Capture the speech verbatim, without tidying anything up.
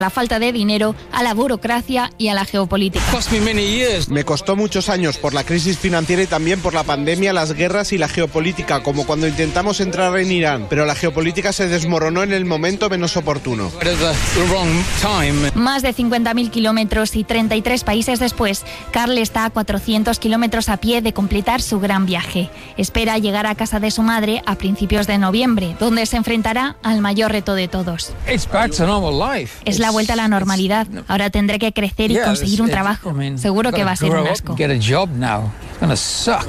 la falta de dinero, a la burocracia y a la geopolítica. Me costó muchos años por la crisis financiera y también por la pandemia, las guerras y la geopolítica, como cuando intentamos entrar en Irán, pero la geopolítica se desmoronó en el momento menos oportuno. Más de cincuenta mil kilómetros y treinta y tres países después, Carl está a cuatrocientos kilómetros a pie de completar su gran viaje. Espera llegar a casa de su madre a principios de noviembre, donde se enfrentará al mayor reto de todos. Es la vuelta a la normalidad. Ahora tendré que crecer y conseguir un trabajo. Seguro que va a ser un asco.